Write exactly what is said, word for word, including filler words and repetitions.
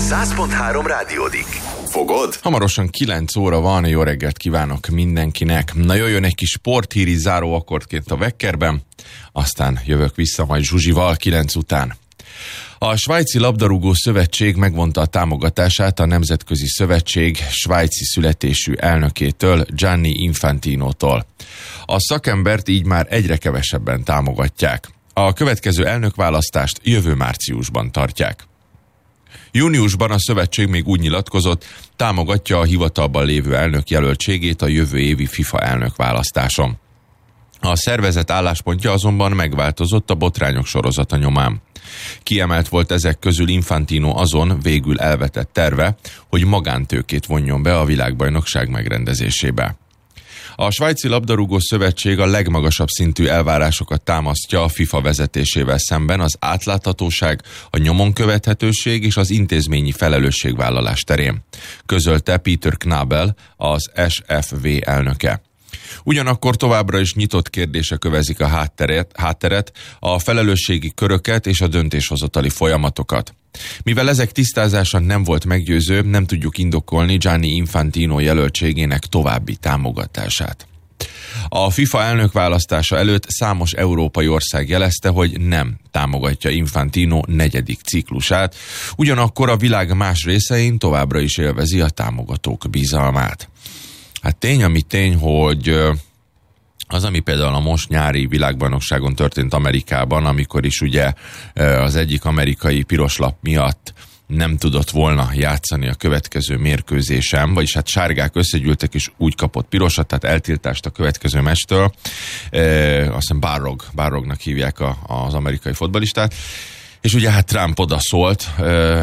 száz pont három rádiódik. Fogod? Hamarosan kilenc óra van, jó reggelt kívánok mindenkinek. Na jöjjön egy kis sporthíri záró akkordként a Vekkerben, aztán jövök vissza majd Zsuzsival kilenc után. A Svájci Labdarúgó Szövetség megvonta a támogatását a Nemzetközi Szövetség svájci születésű elnökétől, Gianni Infantinótól. A szakembert így már egyre kevesebben támogatják. A következő elnökválasztást jövő márciusban tartják. Júniusban a szövetség még úgy nyilatkozott, támogatja a hivatalban lévő elnök jelöltségét a jövő évi FIFA elnökválasztáson. A szervezet álláspontja azonban megváltozott a botrányok sorozata nyomán. Kiemelt volt ezek közül Infantino azon végül elvetett terve, hogy magántőkét vonjon be a világbajnokság megrendezésébe. A Svájci Labdarúgó Szövetség a legmagasabb szintű elvárásokat támasztja a FIFA vezetésével szemben az átláthatóság, a nyomon követhetőség és az intézményi felelősségvállalás terén, közölte Peter Knabel, az es ef vé elnöke. Ugyanakkor továbbra is nyitott kérdések övezik a hátteret, hátteret, a felelősségi köröket és a döntéshozatali folyamatokat. Mivel ezek tisztázása nem volt meggyőző, nem tudjuk indokolni Gianni Infantino jelöltségének további támogatását. A FIFA elnökválasztása előtt számos európai ország jelezte, hogy nem támogatja Infantino negyedik ciklusát, ugyanakkor a világ más részein továbbra is élvezi a támogatók bizalmát. Hát tény, ami tény, hogy az, ami például a most nyári világbajnokságon történt Amerikában, amikor is ugye az egyik amerikai piroslap miatt nem tudott volna játszani a következő mérkőzésen, vagyis hát sárgák összegyűltek és úgy kapott pirosat, tehát eltiltást a következő meccstől. E, azt hiszem Barrog, Barrognak hívják a, az amerikai fotballistát. És ugye hát Trump oda szólt,